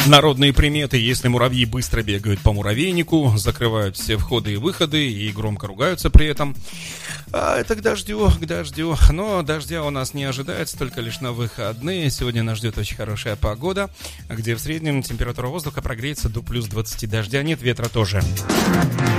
Народные приметы: если муравьи быстро бегают по муравейнику, закрывают все входы и выходы и громко ругаются при этом. Это к дождю. Но дождя у нас не ожидается, только лишь на выходные. Сегодня нас ждет очень хорошая погода, где в среднем температура воздуха прогреется до плюс 20. Дождя нет, ветра тоже.